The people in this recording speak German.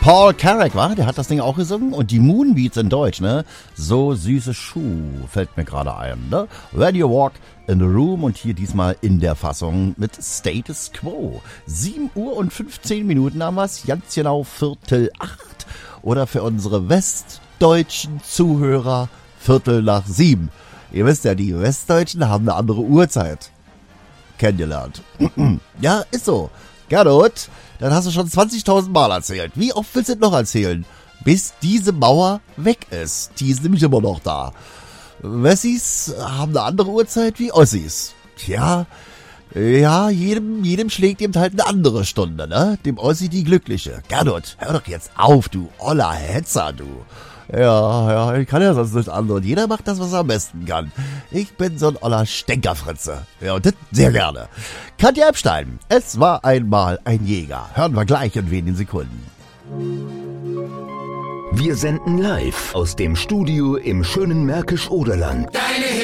Paul Carrack, wa? Der hat das Ding auch gesungen. Und die Moonbeats in Deutsch, ne? So süße Schuh, fällt mir gerade ein, ne? When You Walk in the Room und hier diesmal in der Fassung mit Status Quo. 7 Uhr und 15 Minuten haben wir's, ganz genau 7:45. Oder für unsere westdeutschen Zuhörer 7:15. Ihr wisst ja, die Westdeutschen haben eine andere Uhrzeit kennengelernt. Ja, ist so. Gernot, dann hast du schon 20.000 Mal erzählt. Wie oft willst du es noch erzählen? Bis diese Mauer weg ist. Die ist nämlich immer noch da. Wessis haben eine andere Uhrzeit wie Ossis. Tja, ja, jedem schlägt eben halt eine andere Stunde, ne? Dem Ossi die glückliche. Gernot, hör doch jetzt auf, du oller Hetzer, du. Ja, ich kann ja sonst nicht anders. Jeder macht das, was er am besten kann. Ich bin so ein oller Stänkerfritze. Ja, und das sehr gerne. Katja Epstein, es war einmal ein Jäger. Hören wir gleich in wenigen Sekunden. Wir senden live aus dem Studio im schönen Märkisch-Oderland. Deine